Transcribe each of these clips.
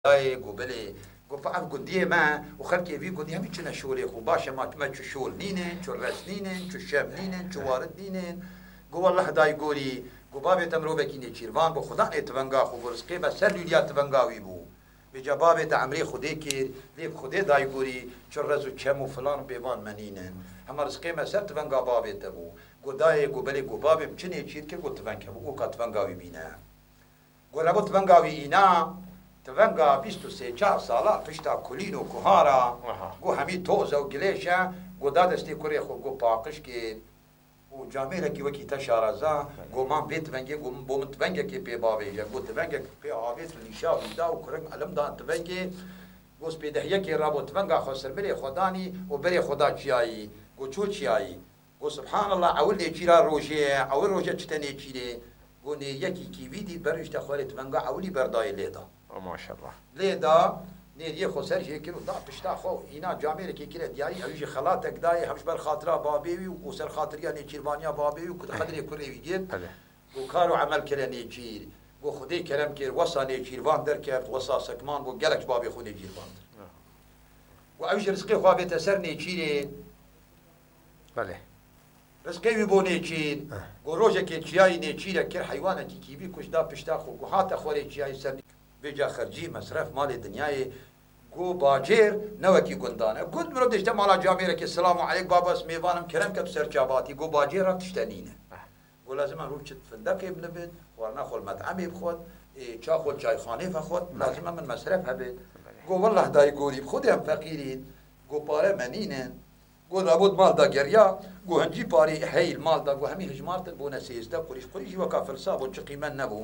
دای گوبله گفت ام گندیه ما و خلکی وی گندیه همی چنه شوری خوب باشه ما چو شول نینن چو رس نینن چو شم نینن چو وارد نینن گو والله دای گوری گو بابی تمرو بکینه چیروان بو خدا اتفنگا خو برسقی بس سر لولیا تفنگاوی بو به جواب تعمری خودی کیر لیب خودی دای گوری چو رس و چم و فلان بیوان منینن هم رزقی ما سر تفنگا بابی تبو گو دای گوبله گو بابی چنه چیر که گو تفنگا بو گو کا تفنگاوی بینه گو ربو تفنگاوی اینا تفنگا 23 ساله پشتا کلین و کهارا گو همی توزه و گلیشه گو دادستی کری خو گو پاقش که و جامعه کی وکی تشارزا گو من بیت تفنگه گو بوم تفنگه که پی باویجه گو تفنگه پی آویت نیشا ویدا و کرنگ علم دان تفنگه گو سپیدهیه که رابو تفنگا خسر بری خدانی و بری خدا چیایی گو چو چیایی گو سبحان الله اول نیچیرا روشه اول روشه چتنی چیره گو نیکی کی ویدی برش تخوری تفنگا اولی بردای لیدا ما شاء الله لیدا نیریه خسر شکر و دا پشتا خو اینا جامعه که کره دیاری اویج خلاتک دای همش بر خاطره بابیوی و سر خاطریا نیچیروانیا بابیوی و کد خدری کره ویجید و کارو عمل کره نیچیر و خودی کرم کر وسا نیچیروان در کرد وسا سکمان و گلک بابی خود نیچیروان در و اویج رزقی خوابت سر نیچیره بله رزقی وی بو نیچیر و روزه که چیای نیچیره کر حیوانه کی بی کش دا پشتا خو گوهات خوری چیای سر بجا خرجی مصرف مال دنیای گو باجر نوکی گندانه گود مرو دشته مالا جامعه که سلام علیک بابا اسمیوانم کرم کب سرچاباتی گو باجر را تشتنینه گو لازم رو چت فندق ابن بید ورنا خول مطعمی بخود چا خول چای خانه فخود لازم من مصرف هبید گو والله دای گوری خودی هم فقیرین گو پاره منینه گو رابود مال دا گریا گو هنجی پاری حیل مال دا گو همی هجمارتن بونه سیزده قریش وکا فلساب و چه قیمن نبو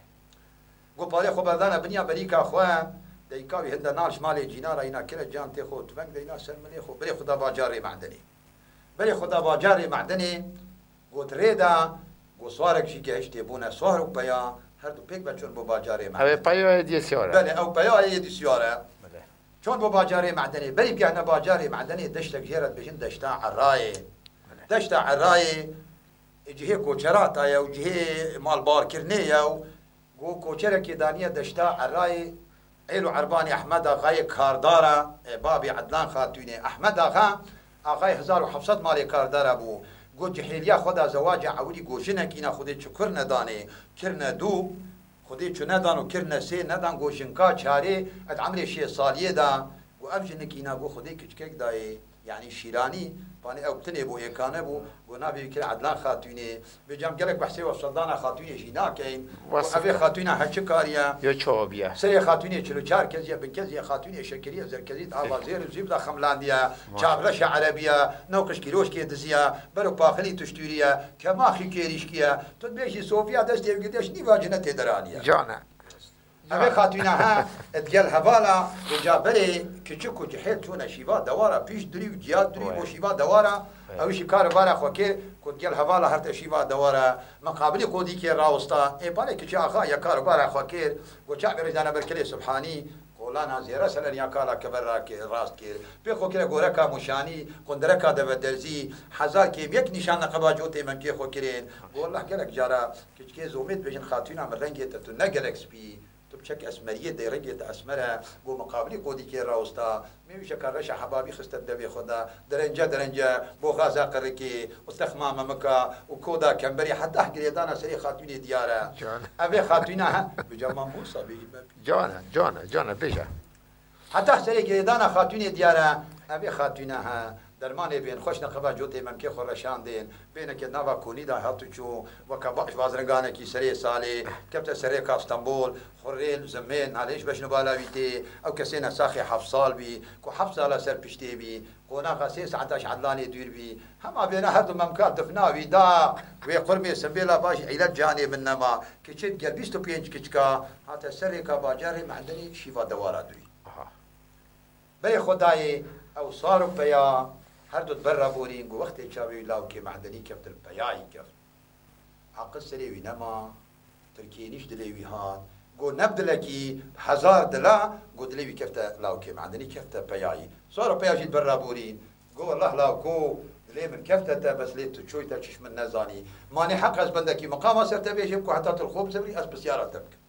گو پاره خو بردان بنیا بریکا خواه دیکاوی هنده نالش مال جینارا اینا کل جان تی خود تفنگ دینا سرملی خو بری خدا باجار معدنی بری خدا باجار معدنی گو تریدا گو سوارک شی که اشتی بونه سوارک بیا هر دو پیک بچون بو باجار معدنی او پایو دی سیاره بله او پیا دی سیاره چون بو باجار معدنی بری بیانا باجار معدنی دشت گیرت بشین دشتا عرای دشتا عرای جهه کوچرات یا جهه مال بار کرنه یا گو کوچره که دانیه دشتا عرای ایلو عربانی احمد آقای کارداره بابی عدنان خاتونه احمد آقای 1700 مالی کارداره بو گو جهیلیا خدا زواج اولی گوشنه کینا خودی چکر ندانه کرنه دو خودی چو ندان و کرنه سه ندان گوشنکا چاره اد عمر 6 سالیه دا گو افجنه کینا گو خودی کچکک دای یعنی شیرانی پانی اوبتنه بو یکانه بو گو نبی کل عدلان خاتونه بجام گلک بحثی و سلطان خاتونه جینا کین و ابی خاتونه هچ کاریا یا چوبیا سری خاتونه 44 کزیه بنکزیه خاتونه شکریه زرکزیت آوازیر زیب دا خملاندیا چابرش عربیه نوکش کیروش کی دزیا برو پاخلی تشتوریه کما خی کیریش کیه تو بیشی صوفیا دست دیگدش نیواجنه تدرانیه جانا ابي خاتونها ادقل هوالا بجابري كچكو جحيل تونا شيفا دوارا بيش دري وجياد دري وشيفا دوارا او شي كار بارا خوكي كدقل هوالا هرت شيفا دوارا مقابلي قودي كي راوستا اي بالي كچا اخا يا كار بارا خوكي وچا بريدانا بركلي سبحاني قولانا زيرا سلن يا كالا كبر راست كير بيخو كي غوركا مشاني قندركا دبدرزي حزار كي يك نشان قباجوتي من كي خوكرين والله قالك جارا كچكي زوميت بجن خاتونا من رنگيت تو نگلكس بي بشك اسمريه دي رجيت اسمره قو مقابلي قودي كي راوستا ميوش كرش حبابي خست دبي خدا درنجا بو غازا قركي واستخمام مكا وكودا كمبري حتى احقريدانا سري خاتوني دياره ابي خاتونها بجمع موسى جانا بيجا حتى سري قريدانا خاتوني دياره ابي خاتونها درمانه بین خوش نقبا جوتی ممکن خورشان دین بین که نوا کونی دا هاتو چو وکا باش بازرگانه کی سری سالی کبت سری کا استانبول خوريل زمین علیش بشنو بالاویتی او کسی نساخی 7 سال بی کو 7 سال سر پشتی بی قونا قاسی 19 عدلانی دور بی هما بین هر دو ممکن دفناوی دا و قرمی سنبیلا باش علاج جانب النما که چه 25 کچکا هات سری کا باجاری معدنی شیوا دوارا دوی بی خدای او صاروا بیا هر دو برا بورين قو وقت شابي لاو كي معدني كفت البياي كفت عقل سريوي نما تركي نيش دليوي هان قو نبدلكي 1000 دلا قو دليوي كفت لاو كي معدني كفت بياي صاروا بيا جيت برا بورين قو الله لاو كو دلي من كفتة بس ليت تشوي تشش من نزاني ماني حق از بندكي مقام سرت بيجيبكو حتى الخوب سبري اس بسيارة تبك